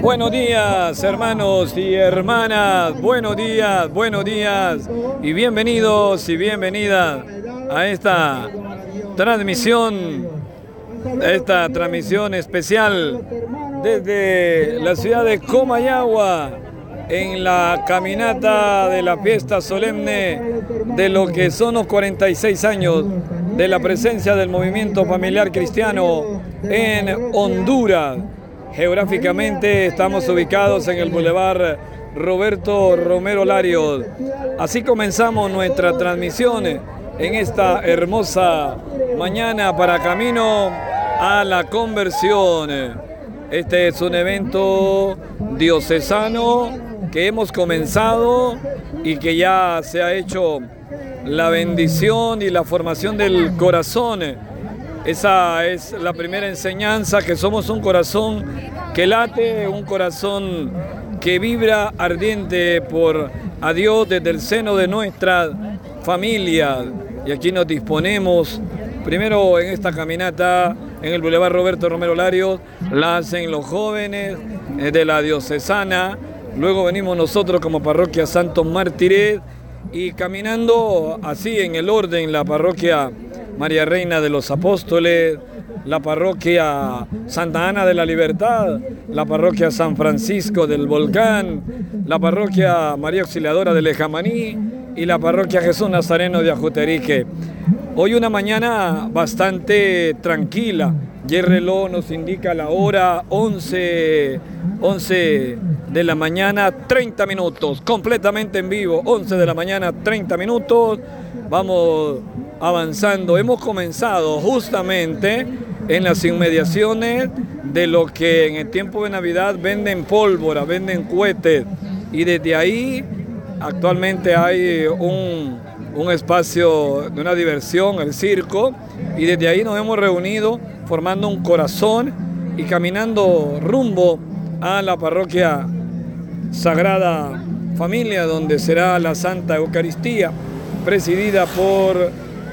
Buenos días, hermanos y hermanas. Buenos días y bienvenidos y bienvenidas a esta transmisión especial desde la ciudad de Comayagua, en la caminata de la fiesta solemne de lo que son los 46 años de la presencia del movimiento familiar cristiano en Honduras. Geográficamente estamos ubicados en el Boulevard Roberto Romero Larios. Así comenzamos nuestra transmisión en esta hermosa mañana para camino a la conversión. Este es un evento diocesano que hemos comenzado y que ya se ha hecho la bendición y la formación del corazón. Esa es la primera enseñanza, que somos un corazón que late, un corazón que vibra ardiente por a Dios desde el seno de nuestra familia. Y aquí nos disponemos, primero en esta caminata en el Boulevard Roberto Romero Larios, la hacen los jóvenes de la diocesana, luego venimos nosotros como parroquia Santos Mártires y caminando así en el orden la parroquia María Reina de los Apóstoles, la parroquia Santa Ana de la Libertad, la parroquia San Francisco del Volcán, la parroquia María Auxiliadora de Lejamaní y la parroquia Jesús Nazareno de Ajuterique. Hoy una mañana bastante tranquila. Y el reloj nos indica la hora 11 de la mañana, 30 minutos, completamente en vivo, 11 de la mañana, 30 minutos. Vamos avanzando. Hemos comenzado justamente en las inmediaciones de lo que en el tiempo de Navidad venden pólvora, venden cohetes, y desde ahí actualmente hay un espacio de una diversión, el circo, y desde ahí nos hemos reunido formando un corazón y caminando rumbo a la parroquia Sagrada Familia, donde será la Santa Eucaristía, presidida por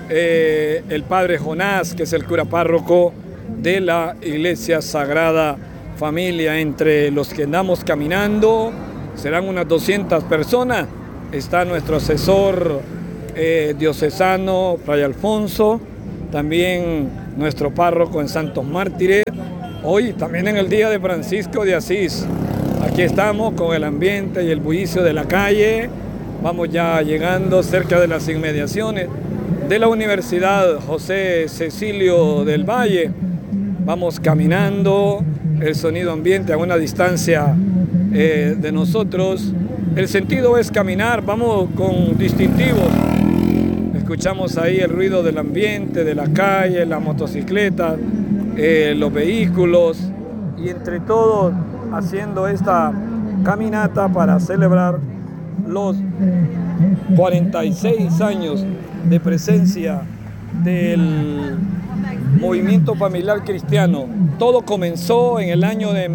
el Padre Jonás, que es el cura párroco de la Iglesia Sagrada Familia. Entre los que andamos caminando serán unas 200 personas. Está nuestro asesor diocesano, Fray Alfonso, también nuestro párroco en Santos Mártires, hoy también en el día de Francisco de Asís. Aquí estamos con el ambiente y el bullicio de la calle. Vamos ya llegando cerca de las inmediaciones de la Universidad José Cecilio del Valle. Vamos caminando, el sonido ambiente a una distancia de nosotros. El sentido es caminar, vamos con distintivos. Escuchamos ahí el ruido del ambiente, de la calle, las motocicletas, los vehículos, y entre todos haciendo esta caminata para celebrar los 46 años de presencia del movimiento familiar cristiano. Todo comenzó en el año de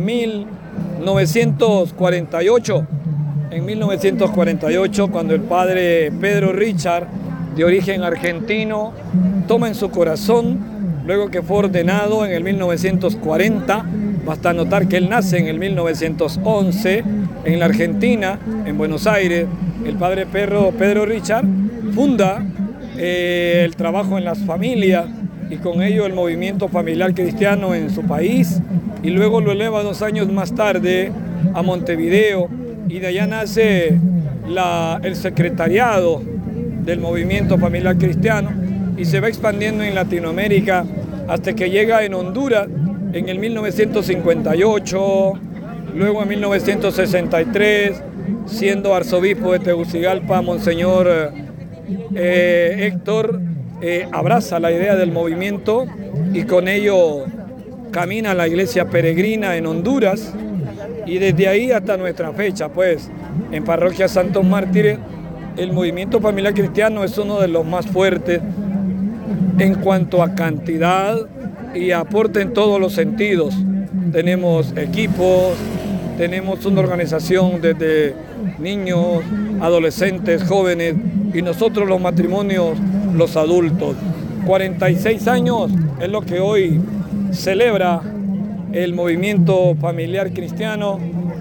1948. En 1948, cuando el padre Pedro Richard, de origen argentino, toma en su corazón, luego que fue ordenado en el 1940, basta notar que él nace en el 1911, en la Argentina, en Buenos Aires. El padre Pedro Richard funda el trabajo en las familias y con ello el movimiento familiar cristiano en su país, y luego lo eleva 2 años más tarde a Montevideo, y de allá nace el secretariado del movimiento familiar cristiano y se va expandiendo en Latinoamérica hasta que llega en Honduras en el 1958, luego en 1963, siendo arzobispo de Tegucigalpa, Monseñor Héctor abraza la idea del movimiento y con ello camina la iglesia peregrina en Honduras, y desde ahí hasta nuestra fecha, pues, en Parroquia Santos Mártires, el movimiento familiar cristiano es uno de los más fuertes en cuanto a cantidad y aporte en todos los sentidos. Tenemos equipos, tenemos una organización desde niños, adolescentes, jóvenes, y nosotros los matrimonios, los adultos. 46 años es lo que hoy celebra el movimiento familiar cristiano,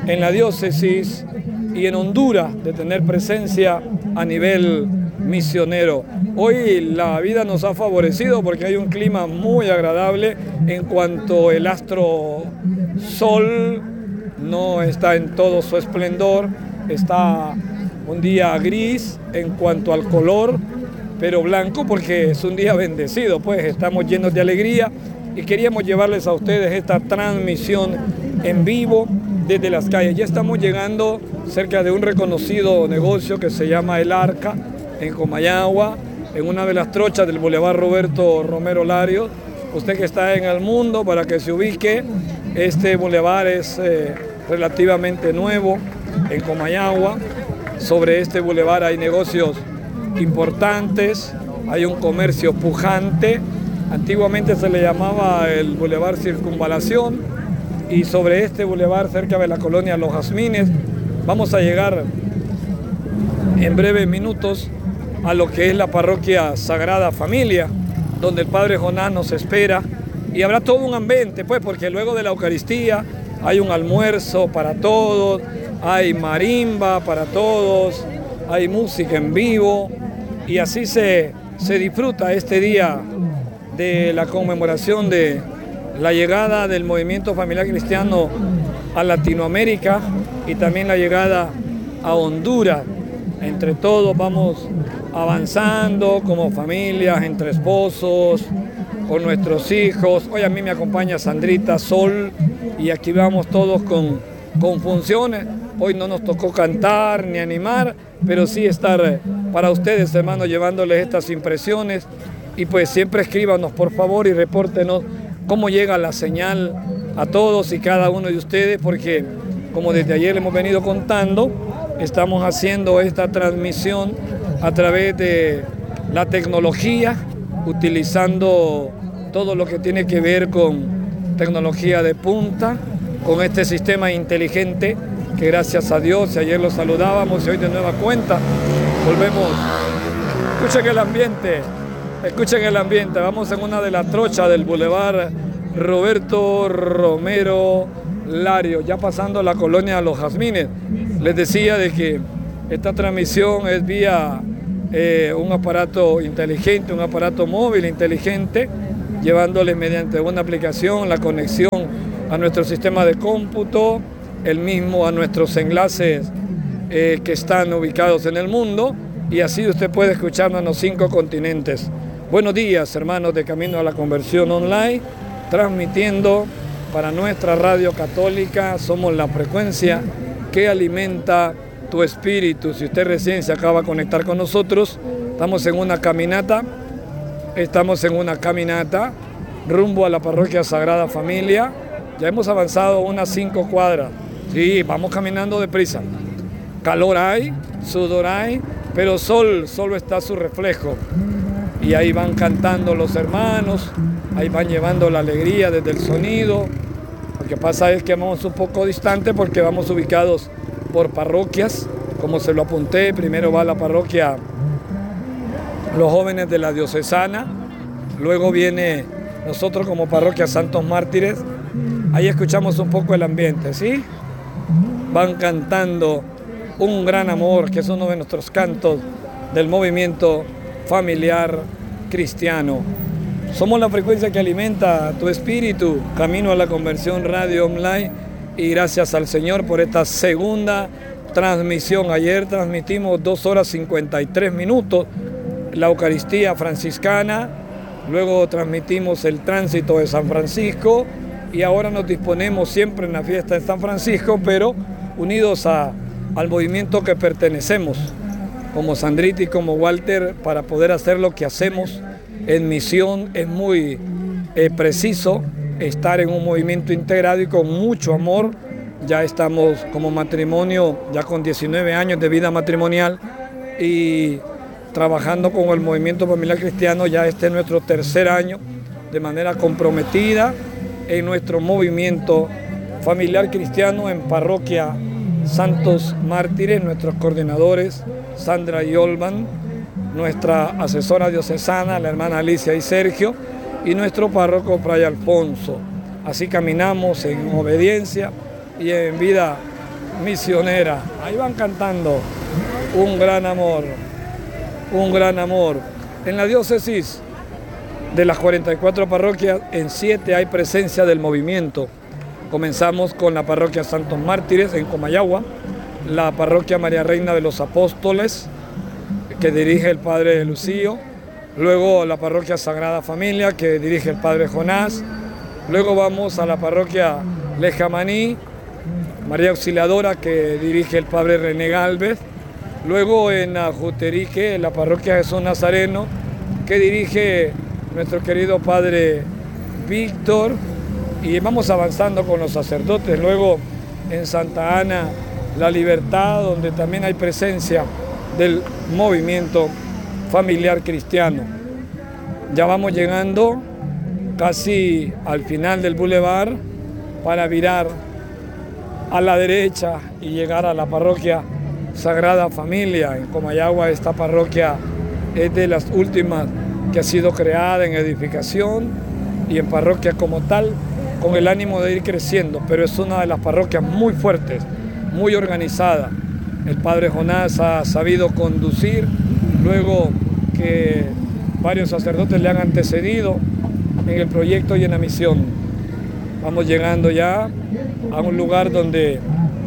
en la diócesis y en Honduras de tener presencia a nivel misionero. Hoy la vida nos ha favorecido porque hay un clima muy agradable en cuanto el astro sol no está en todo su esplendor, está un día gris en cuanto al color, pero blanco porque es un día bendecido, pues estamos llenos de alegría y queríamos llevarles a ustedes esta transmisión en vivo desde las calles. Ya estamos llegando cerca de un reconocido negocio que se llama El Arca, en Comayagua, en una de las trochas del Boulevard Roberto Romero Larios. Usted que está en el mundo, para que se ubique, este bulevar es relativamente nuevo en Comayagua. Sobre este bulevar hay negocios importantes, hay un comercio pujante. Antiguamente se le llamaba el Boulevard Circunvalación, y sobre este bulevar, cerca de la colonia Los Jazmines, vamos a llegar en breves minutos a lo que es la parroquia Sagrada Familia, donde el Padre Jonás nos espera, y habrá todo un ambiente, pues, porque luego de la Eucaristía hay un almuerzo para todos, hay marimba para todos, hay música en vivo, y así se disfruta este día de la conmemoración de la llegada del movimiento familiar cristiano a Latinoamérica y también la llegada a Honduras. Entre todos vamos avanzando como familias, entre esposos, con nuestros hijos. Hoy a mí me acompaña Sandrita, Sol, y aquí vamos todos con funciones. Hoy no nos tocó cantar ni animar, pero sí estar para ustedes, hermanos, llevándoles estas impresiones. Y pues siempre escríbanos, por favor, y repórtenos cómo llega la señal a todos y cada uno de ustedes, porque como desde ayer hemos venido contando, estamos haciendo esta transmisión a través de la tecnología, utilizando todo lo que tiene que ver con tecnología de punta, con este sistema inteligente que gracias a Dios, ayer lo saludábamos y hoy de nueva cuenta volvemos. Escuchen el ambiente, vamos en una de las trochas del Boulevard Roberto Romero Larios, ya pasando la colonia Los Jazmines. Les decía de que esta transmisión es vía un aparato inteligente, un aparato móvil inteligente, llevándoles mediante una aplicación la conexión a nuestro sistema de cómputo, el mismo a nuestros enlaces que están ubicados en el mundo, y así usted puede escucharnos en los 5 continentes. Buenos días, hermanos de Camino a la Conversión Online, transmitiendo para nuestra radio católica. Somos la frecuencia que alimenta tu espíritu. Si usted recién se acaba de conectar con nosotros, estamos en una caminata rumbo a la parroquia Sagrada Familia. Ya hemos avanzado unas 5 cuadras. Sí, vamos caminando deprisa. Calor hay, sudor hay, pero solo está su reflejo. Y ahí van cantando los hermanos, ahí van llevando la alegría desde el sonido. Lo que pasa es que vamos un poco distante porque vamos ubicados por parroquias, como se lo apunté. Primero va la parroquia Los Jóvenes de la Diocesana, luego viene nosotros como parroquia Santos Mártires. Ahí escuchamos un poco el ambiente, ¿sí? Van cantando Un Gran Amor, que es uno de nuestros cantos del movimiento familiar cristiano. Somos la frecuencia que alimenta tu espíritu. Camino a la Conversión Radio Online, y gracias al Señor por esta segunda transmisión. Ayer transmitimos 2 horas 53 minutos la Eucaristía franciscana, luego transmitimos el tránsito de San Francisco, y ahora nos disponemos siempre en la fiesta de San Francisco, pero unidos al movimiento que pertenecemos, como Sandrita y como Walter, para poder hacer lo que hacemos en misión. Es muy preciso estar en un movimiento integrado y con mucho amor. Ya estamos como matrimonio, ya con 19 años de vida matrimonial, y trabajando con el movimiento familiar cristiano. Ya este es nuestro 3er año de manera comprometida en nuestro movimiento familiar cristiano en parroquia Santos Mártires. Nuestros coordinadores, Sandra y Olman, nuestra asesora diocesana, la hermana Alicia y Sergio, y nuestro párroco Fray Alfonso. Así caminamos en obediencia y en vida misionera. Ahí van cantando un gran amor, un gran amor. En la diócesis de las 44 parroquias, en 7 hay presencia del movimiento. Comenzamos con la parroquia Santos Mártires en Comayagua, la parroquia María Reina de los Apóstoles, que dirige el padre Lucío, luego la parroquia Sagrada Familia, que dirige el padre Jonás, luego vamos a la parroquia Lejamaní, María Auxiliadora, que dirige el padre René Gálvez, luego en Ajuterique, la parroquia Jesús Nazareno, que dirige nuestro querido padre Víctor, y vamos avanzando con los sacerdotes. Luego en Santa Ana, La Libertad, donde también hay presencia del movimiento familiar cristiano. Ya vamos llegando casi al final del bulevar para virar a la derecha y llegar a la parroquia Sagrada Familia. En Comayagua esta parroquia es de las últimas que ha sido creada en edificación y en parroquia como tal, con el ánimo de ir creciendo, pero es una de las parroquias muy fuertes, muy organizada. El padre Jonás ha sabido conducir, luego que varios sacerdotes le han antecedido en el proyecto y en la misión. Vamos llegando ya a un lugar donde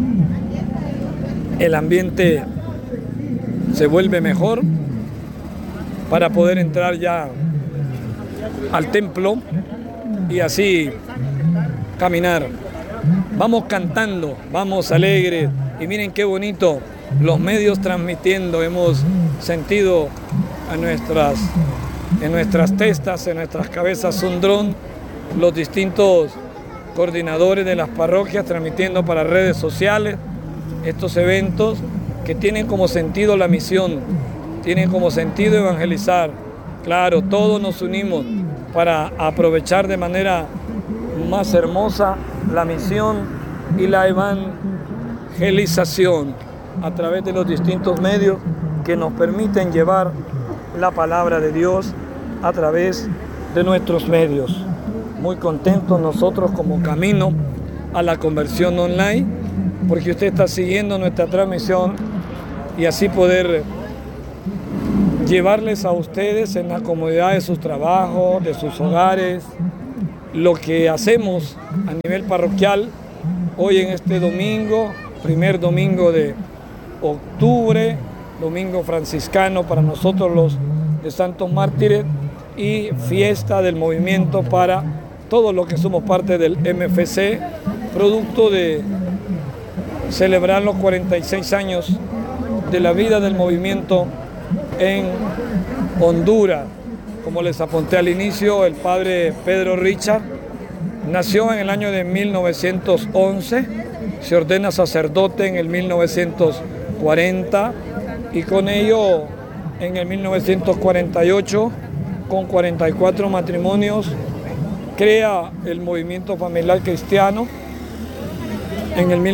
el ambiente se vuelve mejor para poder entrar ya al templo y así caminar. Vamos cantando, vamos alegres, y miren qué bonito los medios transmitiendo. Hemos sentido en nuestras testas, en nuestras cabezas un dron, los distintos coordinadores de las parroquias transmitiendo para redes sociales estos eventos que tienen como sentido la misión, tienen como sentido evangelizar. Claro, todos nos unimos para aprovechar de manera más hermosa la misión y la evangelización a través de los distintos medios que nos permiten llevar la palabra de Dios a través de nuestros medios. Muy contentos nosotros como camino a la conversión online, porque usted está siguiendo nuestra transmisión y así poder llevarles a ustedes en la comodidad de sus trabajos, de sus hogares, lo que hacemos a nivel parroquial hoy en este domingo, primer domingo de octubre, domingo franciscano para nosotros los de Santos Mártires y fiesta del movimiento para todos los que somos parte del MFC, producto de celebrar los 46 años de la vida del movimiento en Honduras. Como les apunté al inicio, el padre Pedro Richard nació en el año de 1911, se ordena sacerdote en el 1940 y con ello en el 1948, con 44 matrimonios, crea el movimiento familiar cristiano. En el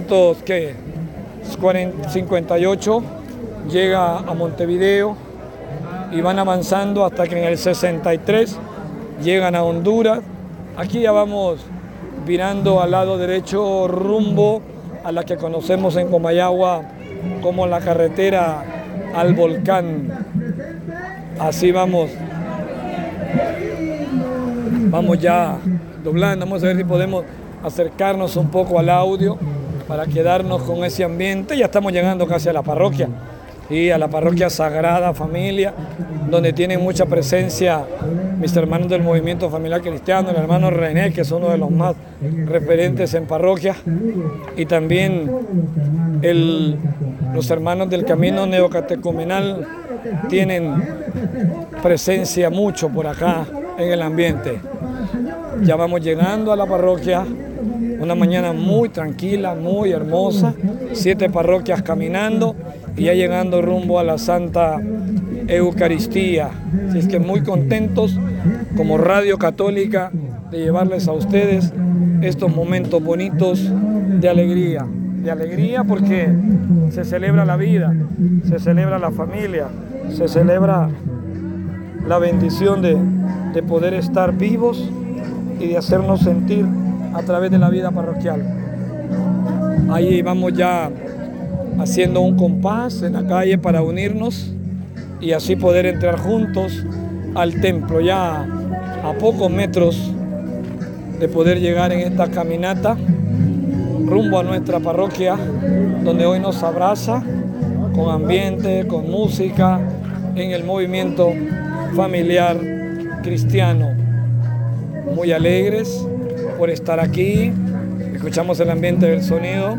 1958 llega a Montevideo y van avanzando hasta que en el 63 llegan a Honduras. Aquí ya vamos virando al lado derecho rumbo a la que conocemos en Comayagua como la carretera al volcán. Así vamos ya doblando. Vamos a ver si podemos acercarnos un poco al audio para quedarnos con ese ambiente. Ya estamos llegando casi a la parroquia y a la parroquia Sagrada Familia, donde tienen mucha presencia mis hermanos del movimiento familiar cristiano, el hermano René, que es uno de los más referentes en parroquia, y también los hermanos del camino neocatecumenal tienen presencia mucho por acá en el ambiente. Ya vamos llegando a la parroquia, una mañana muy tranquila, muy hermosa, 7 parroquias caminando y ya llegando rumbo a la Santa Eucaristía. Así es que muy contentos como Radio Católica de llevarles a ustedes estos momentos bonitos de alegría porque se celebra la vida, se celebra la familia, se celebra la bendición de poder estar vivos y de hacernos sentir a través de la vida parroquial. Ahí vamos ya haciendo un compás en la calle para unirnos y así poder entrar juntos al templo, ya a pocos metros de poder llegar en esta caminata rumbo a nuestra parroquia, donde hoy nos abraza con ambiente, con música, en el movimiento familiar cristiano. Muy alegres por estar aquí, escuchamos el ambiente del sonido,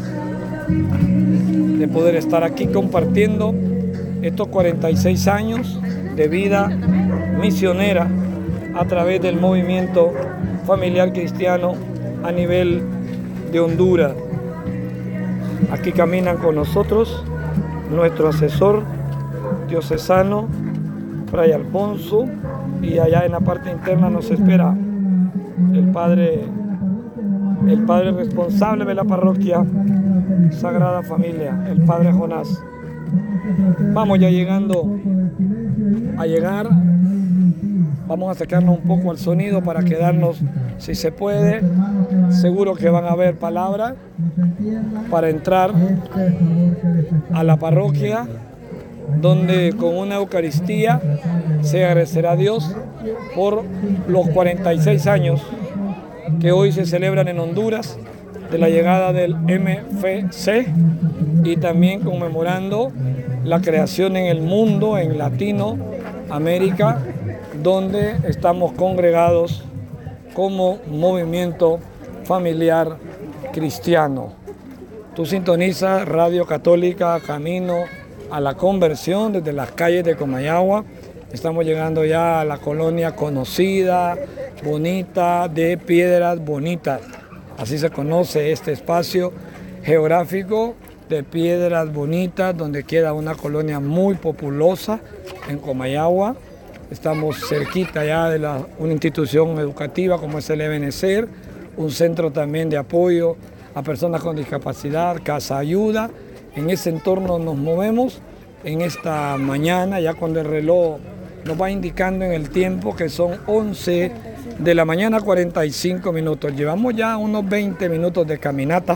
de poder estar aquí compartiendo estos 46 años de vida misionera a través del movimiento familiar cristiano a nivel de Honduras. Aquí caminan con nosotros nuestro asesor diocesano, Fray Alfonso, y allá en la parte interna nos espera el padre responsable de la parroquia Sagrada Familia, el padre Jonás. Vamos ya a llegar. Vamos a acercarnos un poco al sonido para quedarnos, si se puede. Seguro que van a haber palabras para entrar a la parroquia, donde con una Eucaristía se agradecerá a Dios por los 46 años que hoy se celebran en Honduras de la llegada del MFC y también conmemorando la creación en el mundo, en Latinoamérica, donde estamos congregados como movimiento familiar cristiano. Tú sintonizas Radio Católica Camino a la Conversión desde las calles de Comayagua. Estamos llegando ya a la colonia conocida, bonita, de Piedras Bonitas. Así se conoce este espacio geográfico de Piedras Bonitas, donde queda una colonia muy populosa en Comayagua. Estamos cerquita ya de una institución educativa como es el Ebenecer, un centro también de apoyo a personas con discapacidad, Casa Ayuda. En ese entorno nos movemos en esta mañana, ya cuando el reloj nos va indicando en el tiempo que son 11 de la mañana, 45 minutos. Llevamos ya unos 20 minutos de caminata,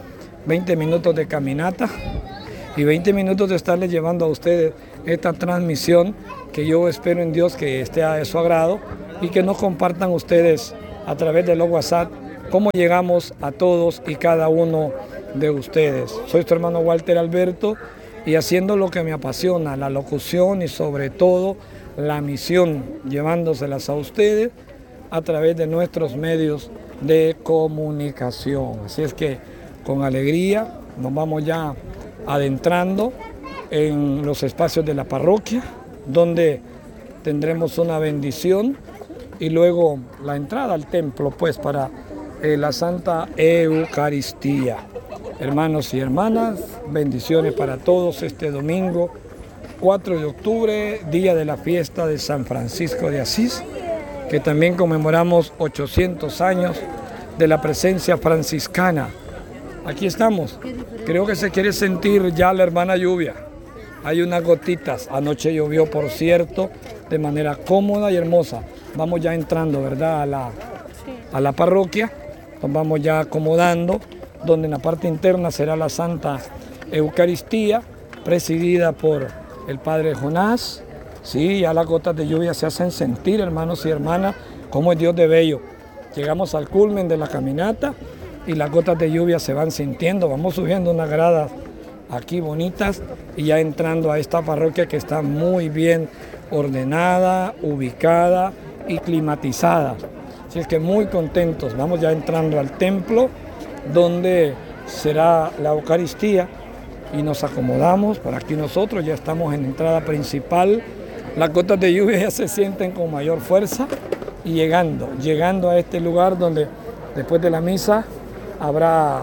y 20 minutos de estarles llevando a ustedes esta transmisión que yo espero en Dios que esté a su agrado y que nos compartan ustedes a través de los WhatsApp cómo llegamos a todos y cada uno de ustedes. Soy tu hermano Walter Alberto y haciendo lo que me apasiona, la locución y sobre todo la misión, llevándoselas a ustedes a través de nuestros medios de comunicación. Así es que con alegría nos vamos ya adentrando en los espacios de la parroquia, donde tendremos una bendición y luego la entrada al templo, pues para la Santa Eucaristía. Hermanos y hermanas, bendiciones para todos este domingo 4 de octubre, día de la fiesta de San Francisco de Asís, que también conmemoramos 800 años de la presencia franciscana. Aquí estamos. Creo que se quiere sentir ya la hermana lluvia. Hay unas gotitas. Anoche llovió, por cierto, de manera cómoda y hermosa. Vamos ya entrando, ¿verdad?, a la parroquia. Nos vamos ya acomodando, donde en la parte interna será la Santa Eucaristía, presidida por el Padre Jonás. Sí, ya las gotas de lluvia se hacen sentir, hermanos y hermanas, cómo es Dios de bello. Llegamos al culmen de la caminata y las gotas de lluvia se van sintiendo. Vamos subiendo unas gradas aquí bonitas y ya entrando a esta parroquia que está muy bien ordenada, ubicada y climatizada. Así es que muy contentos. Vamos ya entrando al templo donde será la Eucaristía y nos acomodamos. Por aquí nosotros ya estamos en la entrada principal. Las gotas de lluvia ya se sienten con mayor fuerza y llegando a este lugar donde después de la misa habrá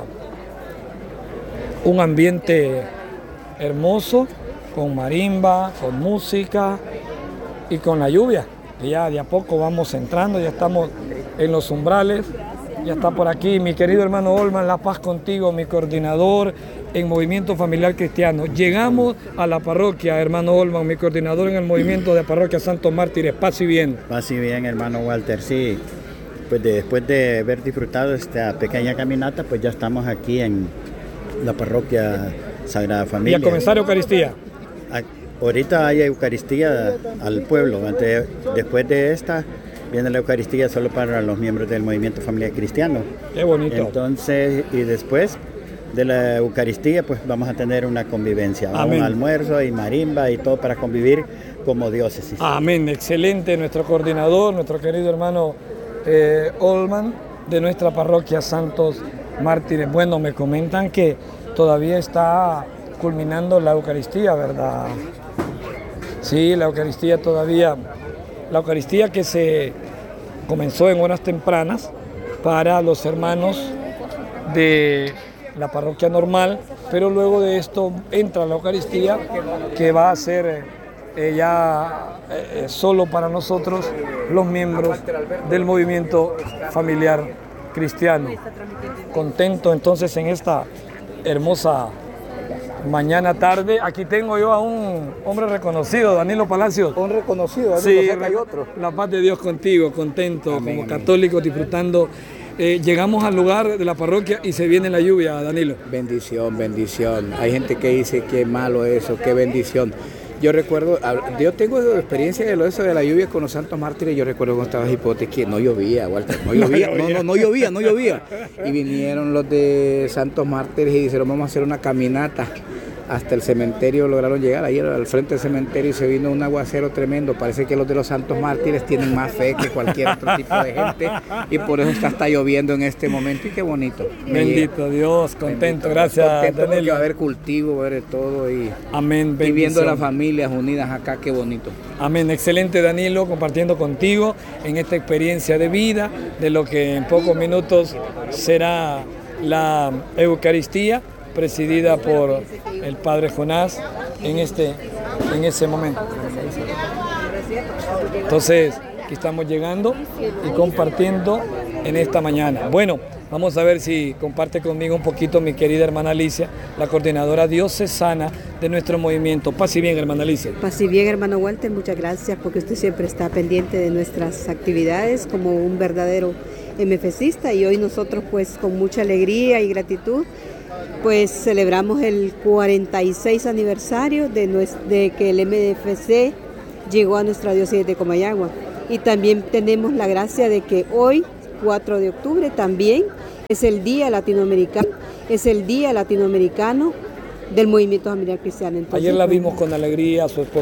un ambiente hermoso con marimba, con música y con la lluvia. Y ya de a poco vamos entrando, ya estamos en los umbrales. Ya está por aquí mi querido hermano Olman, la paz contigo, mi coordinador en Movimiento Familiar Cristiano. Llegamos a la parroquia, hermano Olman, mi coordinador en el movimiento de Parroquia Santos Mártires. Paz y bien. Paz y bien, hermano Walter, sí. Pues después de haber disfrutado esta pequeña caminata, pues ya estamos aquí en la parroquia Sagrada Y Familia. a comenzar Eucaristía. Ahorita hay Eucaristía al pueblo. Después de esta viene la Eucaristía solo para los miembros del movimiento Familiar Cristiano. Qué bonito. Entonces, y después de la Eucaristía, pues vamos a tener una convivencia, Amén. un almuerzo y marimba y todo para convivir como diócesis. Amén, excelente. Nuestro coordinador, nuestro querido hermano Olman, de nuestra parroquia Santos Mártires. Bueno, me comentan que todavía está culminando la Eucaristía, ¿verdad? Sí, la Eucaristía todavía, la Eucaristía que se comenzó en horas tempranas para los hermanos de la parroquia normal, pero luego de esto entra la Eucaristía que va a ser solo para nosotros, los miembros del movimiento familiar cristiano. Contento entonces en esta hermosa mañana tarde. Aquí tengo yo a un hombre reconocido, Danilo Palacios. Un reconocido, Sí, hay otro. la paz de Dios contigo, contento, Amén, como amén. católico, disfrutando. Llegamos al lugar de la parroquia y se viene la lluvia, Danilo. Bendición, bendición. Hay gente que dice qué malo eso, qué bendición. Yo recuerdo, yo tengo experiencia de eso de la lluvia con los santos mártires. Yo recuerdo cuando estaba Hipotes que no llovía, Walter, no llovía, no llovía. Y vinieron los de santos mártires y dijeron, vamos a hacer una caminata hasta el cementerio. Lograron llegar ahí al frente del cementerio y se vino un aguacero tremendo. Parece que los de los santos mártires tienen más fe que cualquier otro tipo de gente y por eso está lloviendo en este momento y qué bonito. Bendito Dios, contento, Bendito. gracias, Contento porque Danilo. va a haber cultivo, va a haber de todo y Amén, viendo bendición. las familias unidas acá, qué bonito. Amén, excelente Danilo, compartiendo contigo en esta experiencia de vida, de lo que en pocos minutos será la Eucaristía, presidida por el Padre Jonás en ese momento. Entonces, aquí estamos llegando y compartiendo en esta mañana. Bueno, vamos a ver si comparte conmigo un poquito mi querida hermana Alicia, la coordinadora diocesana de nuestro movimiento. Paz y bien, hermana Alicia. Paz y bien, hermano Walter, muchas gracias porque usted siempre está pendiente de nuestras actividades como un verdadero MFCista y hoy nosotros pues con mucha alegría y gratitud pues celebramos el 46 aniversario de que el MFC llegó a nuestra diócesis de Comayagua y también tenemos la gracia de que hoy 4 de octubre también es el Día Latinoamericano, del Movimiento Familiar Cristiano. Entonces, Ayer la vimos con alegría, su esposo